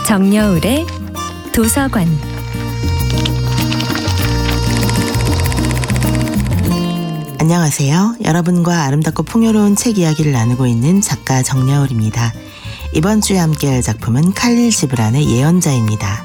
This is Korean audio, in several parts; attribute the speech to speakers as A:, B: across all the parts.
A: 정여울의 도서관.
B: 안녕하세요. 여러분과 아름답고 풍요로운 책 이야기를 나누고 있는 작가 정여울입니다. 이번 주에 함께할 작품은 칼릴 지브란의 예언자입니다.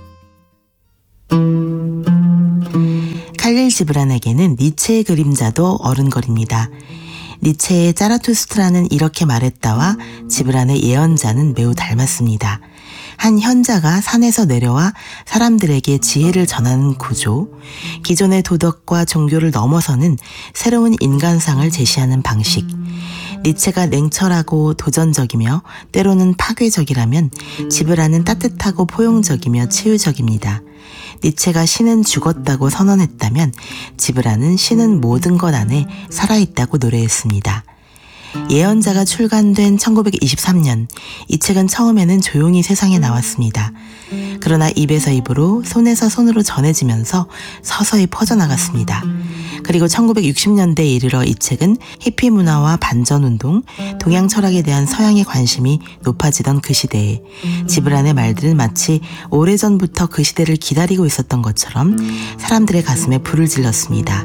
B: 칼릴 지브란에게는 니체의 그림자도 어른거립니다. 니체의 짜라투스트라는 이렇게 말했다와 지브란의 예언자는 매우 닮았습니다. 한 현자가 산에서 내려와 사람들에게 지혜를 전하는 구조, 기존의 도덕과 종교를 넘어서는 새로운 인간상을 제시하는 방식, 니체가 냉철하고 도전적이며 때로는 파괴적이라면 지브란은 따뜻하고 포용적이며 치유적입니다. 니체가 신은 죽었다고 선언했다면 지브란은 신은 모든 것 안에 살아있다고 노래했습니다. 예언자가 출간된 1923년, 이 책은 처음에는 조용히 세상에 나왔습니다. 그러나 입에서 입으로, 손에서 손으로 전해지면서 서서히 퍼져나갔습니다. 그리고 1960년대에 이르러 이 책은 히피 문화와 반전운동, 동양 철학에 대한 서양의 관심이 높아지던 그 시대에 지브란의 말들은 마치 오래전부터 그 시대를 기다리고 있었던 것처럼 사람들의 가슴에 불을 질렀습니다.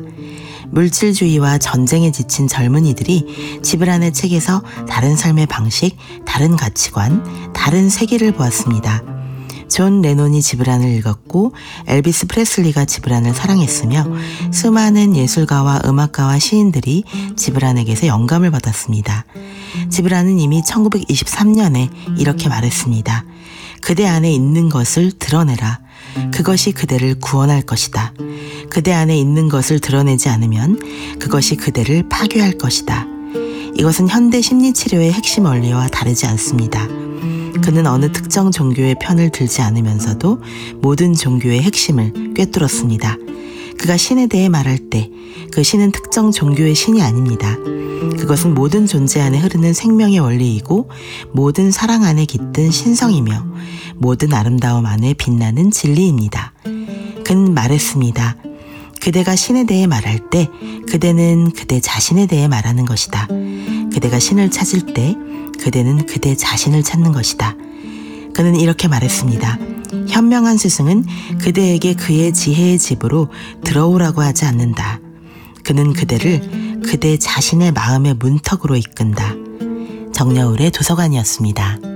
B: 물질주의와 전쟁에 지친 젊은이들이 지브란의 책에서 다른 삶의 방식, 다른 가치관, 다른 세계를 보았습니다. 존 레논이 지브란을 읽었고 엘비스 프레슬리가 지브란을 사랑했으며 수많은 예술가와 음악가와 시인들이 지브란에게서 영감을 받았습니다. 지브란은 이미 1923년에 이렇게 말했습니다. 그대 안에 있는 것을 드러내라. 그것이 그대를 구원할 것이다. 그대 안에 있는 것을 드러내지 않으면 그것이 그대를 파괴할 것이다. 이것은 현대 심리치료의 핵심 원리와 다르지 않습니다. 그는 어느 특정 종교의 편을 들지 않으면서도 모든 종교의 핵심을 꿰뚫었습니다. 그가 신에 대해 말할 때 그 신은 특정 종교의 신이 아닙니다. 그것은 모든 존재 안에 흐르는 생명의 원리이고 모든 사랑 안에 깃든 신성이며 모든 아름다움 안에 빛나는 진리입니다. 그는 말했습니다. 그대가 신에 대해 말할 때 그대는 그대 자신에 대해 말하는 것이다. 그대가 신을 찾을 때 그대는 그대 자신을 찾는 것이다. 그는 이렇게 말했습니다. 현명한 스승은 그대에게 그의 지혜의 집으로 들어오라고 하지 않는다. 그는 그대를 그대 자신의 마음의 문턱으로 이끈다. 정여울의 도서관이었습니다.